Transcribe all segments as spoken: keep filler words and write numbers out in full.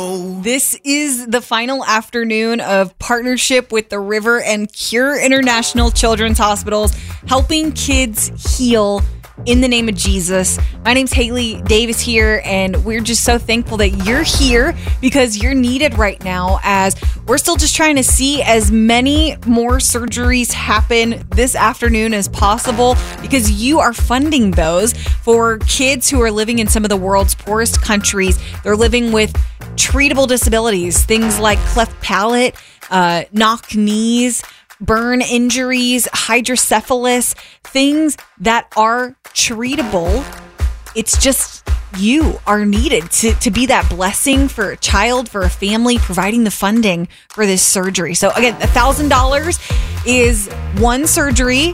This is the final afternoon of partnership with the River and Cure International Children's Hospitals, helping kids heal in the name of Jesus. My name's Haley Davis here, and we're just so thankful that you're here because you're needed right now, as we're still just trying to see as many more surgeries happen this afternoon as possible, because you are funding those for kids who are living in some of the world's poorest countries. They're living with treatable disabilities, things like cleft palate, uh, knock knees, burn injuries, hydrocephalus, things that are treatable. It's just you are needed to, to be that blessing for a child, for a family, providing the funding for this surgery. So again, one thousand dollars is one surgery.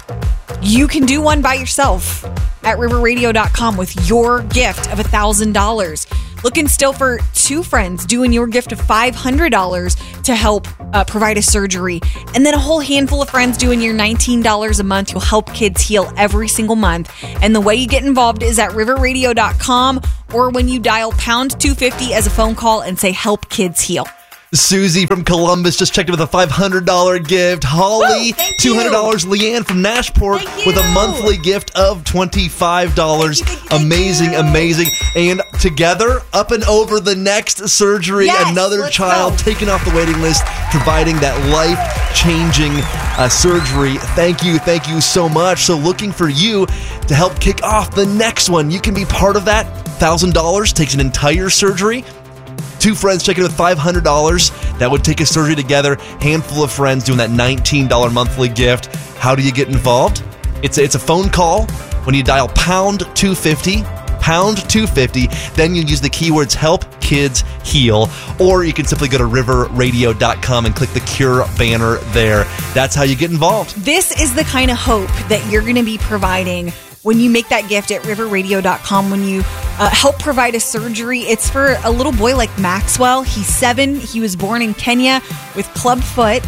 You can do one by yourself at river radio dot com with your gift of one thousand dollars. Looking still for two friends doing your gift of five hundred dollars to help uh, provide a surgery. And then a whole handful of friends doing your nineteen dollars a month. You'll help kids heal every single month. And the way you get involved is at river radio dot com, or when you dial pound two fifty as a phone call and say help kids heal. Susie from Columbus just checked in with a five hundred dollars gift. Holly, Woo, two hundred dollars. Leanne from Nashport with a monthly gift of twenty-five dollars. Thank you, thank you, amazing, thank you. amazing. And together, up and over the next surgery, Yes, another let's child go. taken off the waiting list, providing that life-changing uh, surgery. Thank you, thank you so much. So looking for you to help kick off the next one. You can be part of that. one thousand dollars takes an entire surgery. Two friends checking in with five hundred dollars. That would take a surgery together. Handful of friends doing that nineteen dollars monthly gift. How do you get involved? It's a, it's a phone call. When you dial pound two fifty, pound two fifty, then you use the keywords help kids heal. Or you can simply go to river radio dot com and click the Cure banner there. That's how you get involved. This is the kind of hope that you're going to be providing when you make that gift at river radio dot com, when you uh, help provide a surgery. It's for a little boy like Maxwell. He's seven. He was born in Kenya with club foot.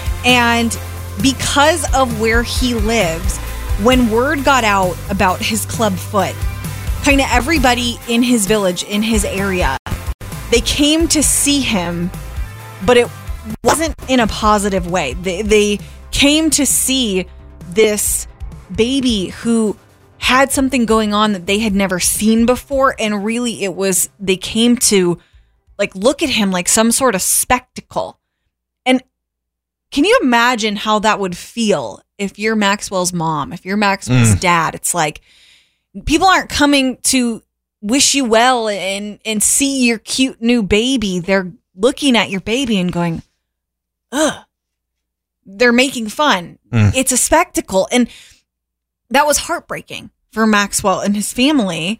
And because of where he lives, when word got out about his club foot, kind of everybody in his village, in his area, they came to see him, but it wasn't in a positive way. They, they came to see this baby who had something going on that they had never seen before. And really it was, they came to like look at him like some sort of spectacle. And can you imagine how that would feel if you're Maxwell's mom, if you're Maxwell's mm. dad? It's like people aren't coming to wish you well and, and see your cute new baby. They're looking at your baby and going, ugh, they're making fun. Mm. It's a spectacle. And that was heartbreaking for Maxwell and his family.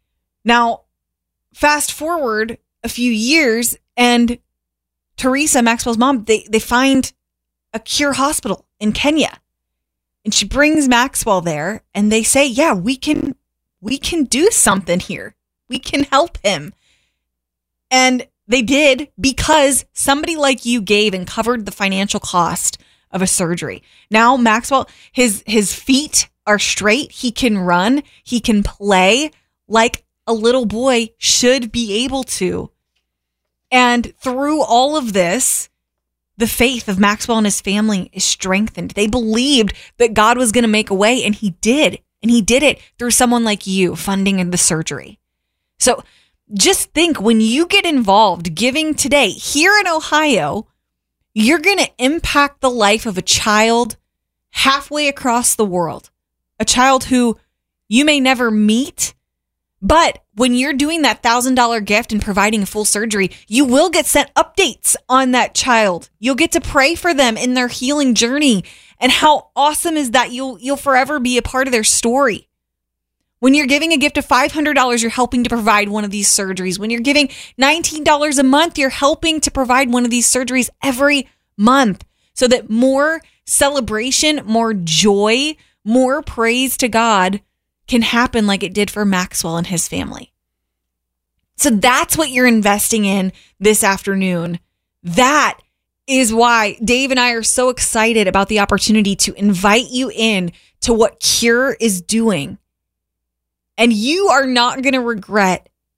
Now, fast forward a few years, and Teresa, Maxwell's mom, they, they find a Cure hospital in Kenya. And she brings Maxwell there, and they say, yeah, we can we can do something here. We can help him. And they did, because somebody like you gave and covered the financial cost of a surgery. Now, Maxwell, his his feet are straight. He can run. He can play like a little boy should be able to. And through all of this, the faith of Maxwell and his family is strengthened. They believed that God was going to make a way, and he did. And he did it through someone like you funding the surgery. So just think, when you get involved giving today here in Ohio, you're going to impact the life of a child halfway across the world. A child who you may never meet, but when you're doing that one thousand dollars gift and providing a full surgery, you will get sent updates on that child. You'll get to pray for them in their healing journey. And how awesome is that? You'll you'll forever be a part of their story. When you're giving a gift of five hundred dollars, you're helping to provide one of these surgeries. When you're giving nineteen dollars a month, you're helping to provide one of these surgeries every month, so that more celebration, more joy, more praise to God can happen like it did for Maxwell and his family. So that's what you're investing in this afternoon. That is why Dave and I are so excited about the opportunity to invite you in to what Cure is doing. And you are not going to regret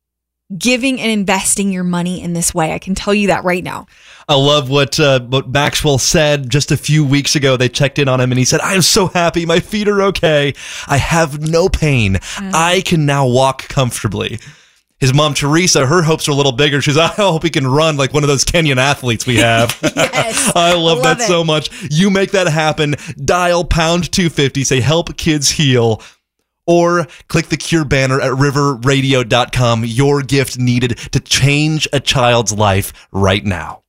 giving and investing your money in this way. I can tell you that right now. I love what uh, what Maxwell said just a few weeks ago. They checked in on him and he said, I am so happy. My feet are okay. I have no pain. Mm. I can now walk comfortably. His mom, Teresa, her hopes are a little bigger. She's, I hope he can run like one of those Kenyan athletes we have. Yes, I love, love that it. so much. You make that happen. Dial pound two fifty. Say, help kids heal. Or click the Cure banner at river radio dot com. Your gift needed to change a child's life right now.